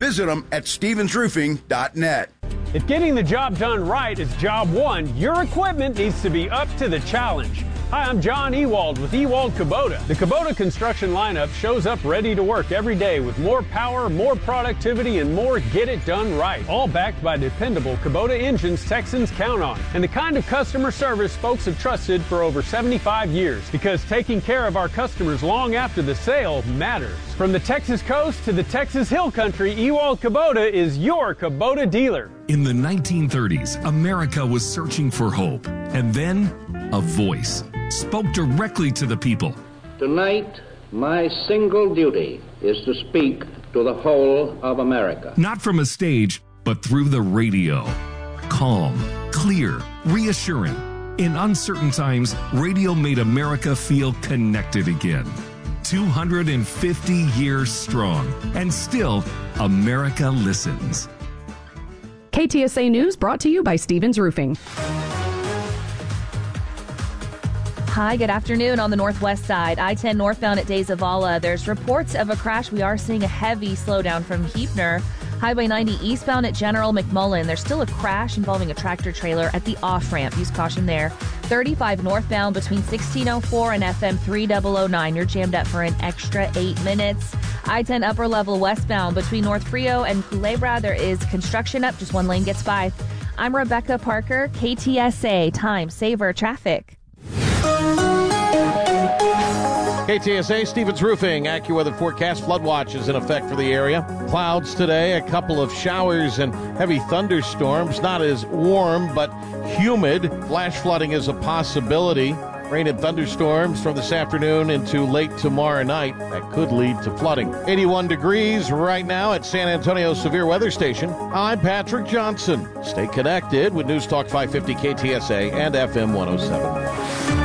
Visit them at stevensroofing.net. If getting the job done right is job one, your equipment needs to be up to the challenge. Hi, I'm John Ewald with Ewald Kubota. The Kubota construction lineup shows up ready to work every day with more power, more productivity, and more get it done right. All backed by dependable Kubota engines Texans count on. And the kind of customer service folks have trusted for over 75 years. Because taking care of our customers long after the sale matters. From the Texas coast to the Texas Hill Country, Ewald Kubota is your Kubota dealer. In the 1930s, America was searching for hope. And then, a voice spoke directly to the people. Tonight, my single duty is to speak to the whole of America. Not from a stage, but through the radio. Calm, clear, reassuring. In uncertain times, radio made America feel connected again. 250 years strong, and still, America listens. KTSA News brought to you by Stevens Roofing. Hi, good afternoon on the northwest side. I-10 northbound at De Zavala. There's reports of a crash. We are seeing a heavy slowdown from Heapner. Highway 90 eastbound at General McMullen. There's still a crash involving a tractor trailer at the off-ramp. Use caution there. 35 northbound between 1604 and FM 3009. You're jammed up for an extra 8 minutes. I-10 upper level westbound between North Frio and Culebra. There is construction up. Just one lane gets by. I'm Rebecca Parker, KTSA Time Saver Traffic. KTSA, Stevens Roofing, AccuWeather forecast. Flood watch is in effect for the area. Clouds today, a couple of showers and heavy thunderstorms. Not as warm, but humid. Flash flooding is a possibility. Rain and thunderstorms from this afternoon into late tomorrow night. That could lead to flooding. 81 degrees right now at San Antonio Severe Weather Station. I'm Patrick Johnson. Stay connected with News Talk 550 KTSA and FM 107.